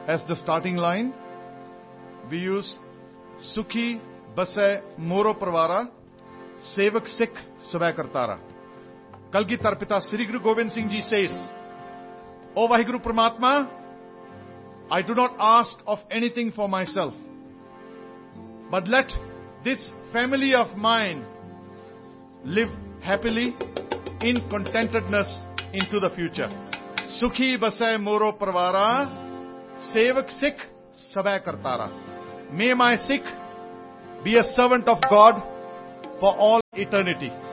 as the starting line. We use Sukhi Basai Moro Parvara, Sevak Sikh Savai Kartara. Kalgitar Pita Sri Guru Gobind Singh Ji says, O Vaheguru Paramatma, I do not ask of anything for myself, but let this family of mine live happily in contentedness into the future. Sukhi Basai Moro Parvara, Sevak Sikh Savai Kartara. May my Sikh be a servant of God for all eternity.